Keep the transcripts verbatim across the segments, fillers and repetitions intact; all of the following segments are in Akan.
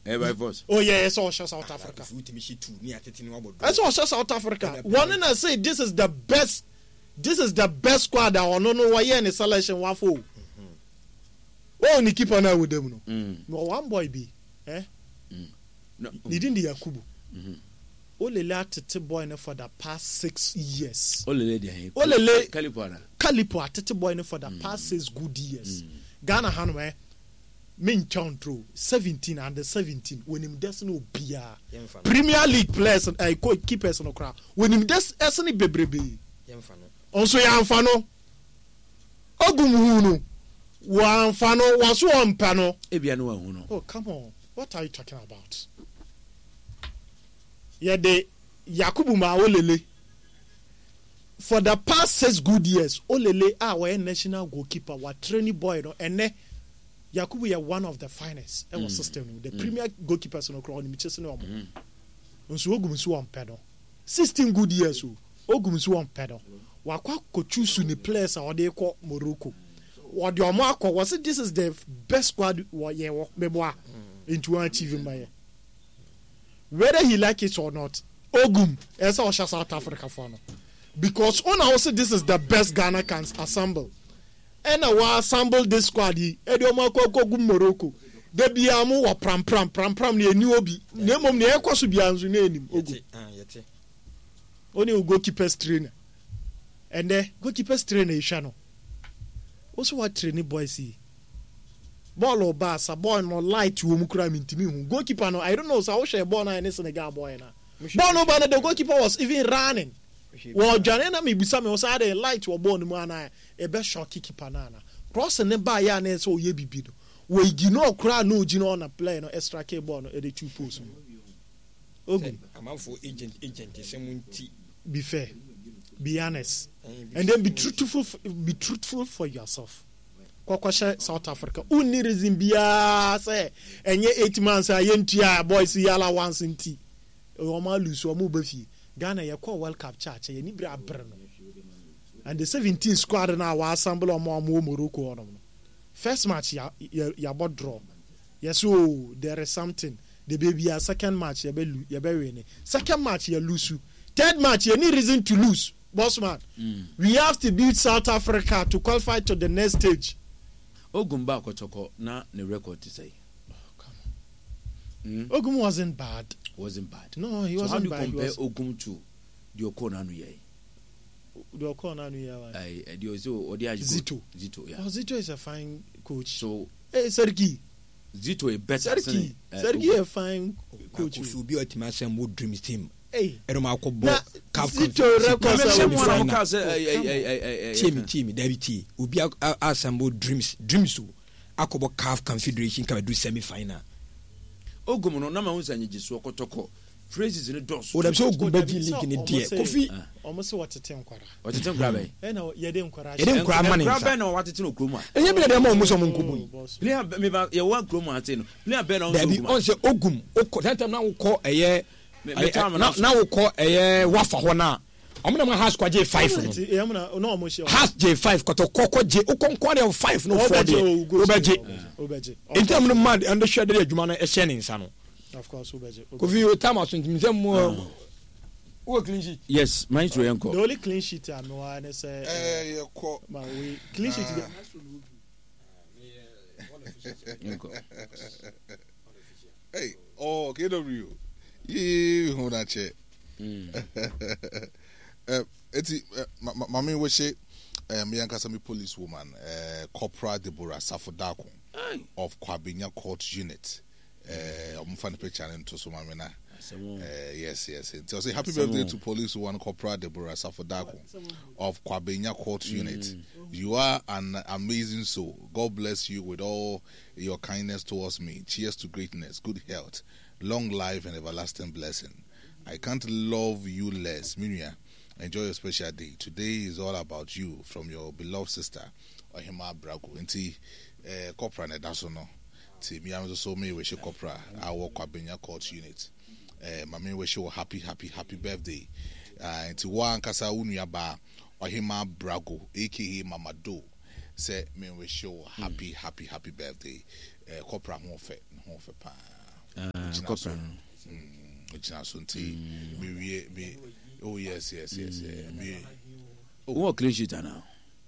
Eh, by force. Oh yeah, it's all South Africa. That's all South Africa. One and I say this is the best. This is the best squad. I don't know why any selection wafo. Oh, ni keep on with them no. No one boy be. Eh? No. Needing the Yakubu. Olele atete boy no for the past six years. Olele dey. Olele Kalipana. Kalipo atete boy no for the past six good years. Ghana hanwe. Main country seventeen and the seventeen when him des no bia Premier League players and I uh, keepers no crowd when him des esni bebrebe onso ya amfa no ogum no wa amfa no wa so ampa no ebia no wa hu no. Oh come on, what are you talking about? Yeah, the Yakubu ma Olele for the past six good years Olele our national goalkeeper wa training boy no ene Yakubu is one of the finest. That was mm. system. The mm. premier goalkeepers in Okra on the chasing on. Unso Ogumsu on pedal. Sixteen good years. Ogumsu on pedal. Wakwa kochusu ni players or they call Morocco. What your mark was it? This is the best squad. What ye walk memoir into achieving my. Whether he like it or not, Ogum is also South Africa for now. Because on also this is the best Ghana can assemble. And I assemble this squad. Edo ko ko gum Morocco. De bia mu wa pram pram pram pram ne ni obi. Ne mom ne ekoso bia nzu ne anim. Ogu. Ah yete. Oni goalkeeper trainer. And the goalkeeper trainer is no. Also what training boys see. Ball or bass, a boy no light wo mu kura mintimi hu. Goalkeeper no I don't know so how share ball na any Senegal boy na. Ball no ban the goalkeeper was even running. Well, Janena me bisa me was ada light wo ball no mu ana e be shock keeper na na. Cross ne ba ya na so ye bibi do. We gino kura no gino na play no extra K ball no e dey two post. Ogun. Amanfo agent agent semunti. Be fair. Be honest. And then be truthful be truthful for yourself. Kwakwasha South Africa. Uni reason bia say enye eight months ayentua boys yala once nti. O ma lose o mo ba fi. Ghana ye call World Cup church ye ni bra brno. And the seventeen squad now wa assemble o mo Morocco on. First match ya ya, ya bot draw. Yes so there is something. The baby a second match ya be ya be win. Second match ya lose. Third match you need reason to lose. Bossman. Mm. We have to beat South Africa to qualify to the next stage. Ogum ba kotoko na ne record to say. Oh, come on. Mm. Ogum wasn't bad. Wasn't bad. No, he so wasn't bad. How do you compare was... Ogum to the Okona nu ye? The Okona nu ye. I the Ozo Odia Zito. Zito, yeah. Oh, Zito is a fine coach. So hey, Sergi. Zito is better. Sergi. Uh, Sergi is a fine coach. If you be a team, I say more dreams team. Hey, Eromako bo Zito records team team David Obi assemble dreams dreams to akobo C A F Confederation can do semi final. Ogum no na ma hunsa nyejiso okotoko phrases in the dance. O dem so Ogum be league ni die Kofi almost what tete nkwara. What tete nkwara be? Eh na ye de nkwara. Ye de nkwara man nsa. Nkwara be na what tete no kromu a. Enye bi de ma omuso mo nkobu. Player me ba ye wa kromu ate no. Player be na on Ogum. On say Ogum o that time na wo call eye na wo call eye wafa ho na. Omna ma has kwaje five no. No mo shi. Has J five koto kokko J ukonkwa de five no four de. Obeje. Obeje. In terms of man and the share de adwuma no e share ne nsa no. Of course, Obeje. Kofi o time aso ntimze mo o clean sheet. Yes, mine to yanko. The only clean sheet am no one say eh ye ko ma we clean sheet yanko. Hey, oh, K W. Ye hu na che. Mm. Uh, eti uh, mama we say uh, me yankasa me police woman uh, Corporal Deborah Safodako of Kwabenya Court Unit uh I'm fan picture into so mama na uh, yes yes so say happy Samo. Birthday to police woman Corporal Deborah Safodako of Kwabenya Court mm. Unit. You are an amazing soul. God bless you with all your kindness towards me. Cheers to greatness, good health, long life and everlasting blessing. I can't love you less. Minya, enjoy your special day. Today is all about you from your beloved sister, Ohima Brago. Inti Corpora Nedasono. Ti mi am so me wish Corpora our Kwabenya Court Unit. Eh mama wish you happy happy happy birthday. Uh inti wa ankasa unuya ba Ohima Brago aka Mama Do. Say me wish you happy happy happy birthday. Eh Corpora ho fe ho fe pa. corporate. Ochina so nti me wie me oh yes yes yes me What clean sheet now?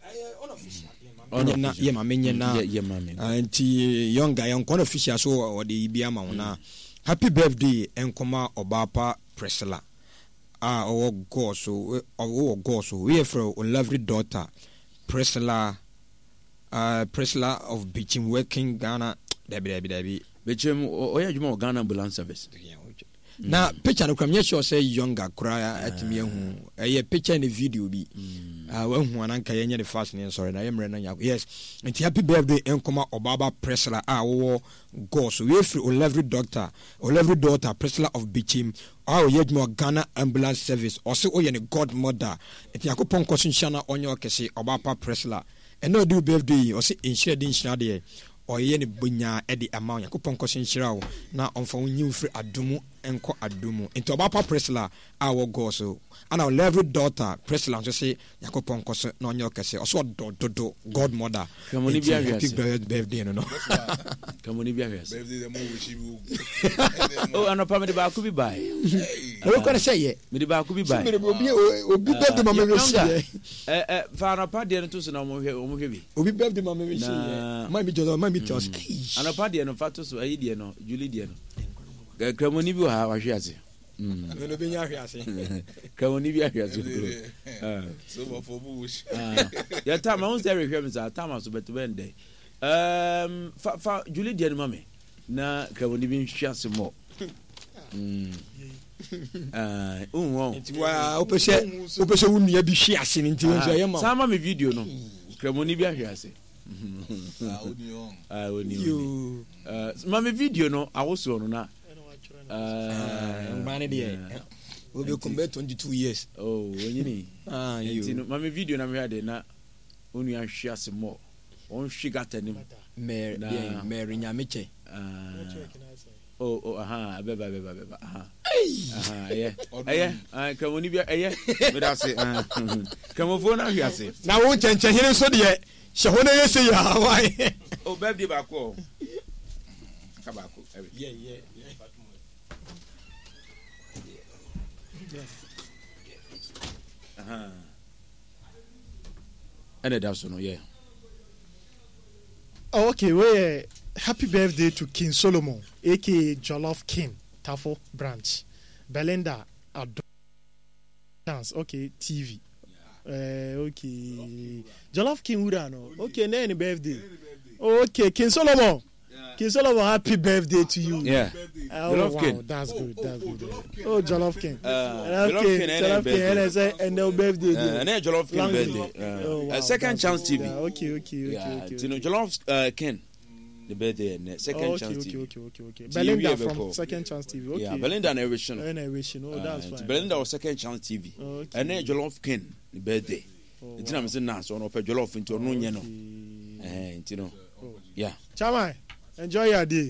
Onye na ye ma menye na anti young guy on kono official so o de bi ama wona happy birthday enkoma Obapa Priscilla ah o go so o go so we for a lovely daughter Priscilla uh Priscilla of Beaching working Ghana debi debi debi Beaching oya juma Ghana ambulance service. Na picture no kwamye sure say younger kura atimi ehu eye picture ne video bi ah wa hu ananka yenye the fast ne sorry na yemre na yak yes nti happy birthday enkoma Obaba Priscilla ah wo go so we free o lovely doctor o lovely daughter Priscilla of Bichim ah o yedmo Ghana ambulance service o se o ye ne godmother nti yakopon koso nshana onye okese Obaba Priscilla eno do birthday o se inshire din shira de o ye ne bunya e di amount yakopon koso nshira wo na onfa wonyi free adumu enko adumu into Obapa Priscilla our go so and our lovely daughter Priscilla so say yakopon koso na onye okese oso dodo godmother come on bia happy birthday no no come on bia birthday the mo wish you oh anopa me de ba ku bi bai we ko say ye me de ba ku bi bai me de obi obi birthday mama we see eh eh fa anopa de no to so na mo hwe mo hwe bi obi birthday mama we see my me jodo my me tell us anopa de no fa to so ayi de no Julie de no Kramoni bi ha wa hwe ase. Mm. No be nya hwe ase. Kramoni bi ahwe ase. Ah. So for bush. Ah. Ya ta ma unse rehwe mi sa ta ma so beto bende. Um fa fa Julie de no mame. Na kramoni bi hwe ase mo. Mm. Ah, unwo. Nti wa opese opese wunua bi hwe ase nti won so ye ma. Sama me video no. Kramoni bi ahwe ase. Ah, onion. Ah, onion. Uh, mame video no awoso no na Uh, man, dear, we'll be come twenty-two years. Oh, when you need. Ah, you. My video na me had na only a share some more. On she got him. Mary, Mary Nyamiche. Oh, oh, aha, beba, beba, beba, aha. Aha, yeah. Yeah, I come on, yeah, yeah. But I say, come on, phone, I say. Now, won't change here so dear. Shahona, say, why? Oh, baby, back home. Kabako. Yeah, yeah, yeah. Uh-huh. And that's no, yeah. Oh, okay, well, happy birthday to King Solomon, aka Jollof King, Tafo Branch, Belinda, Chance, okay, T V. Yeah. Uh, okay, Jollof King Urano, okay, any birthday. Okay, King Solomon. King Solomon, happy birthday to you. Yeah. Oh, Jollof wow, King. that's good. That's good. Oh, Jollof King. Uh, Jollof King. Jollof King. And I say, and no birthday. Uh, and then Jollof King birthday. Uh, oh, wow, uh, second chance good. T V. Yeah, okay, okay, okay, yeah, okay. You know, Jollof uh, King. The birthday and second oh, okay, chance okay, T V. Okay, okay, okay, okay. Belinda from call. Second Chance T V. Okay. Yeah, Belinda and Narration. And Narration. Oh, that's uh, fine. Belinda was Second Chance T V. Okay. And then Jollof King. The birthday. Oh, it's not saying now, so no pay Jollof into no nyano. Eh, you know. Yeah. Chamai, enjoy your day.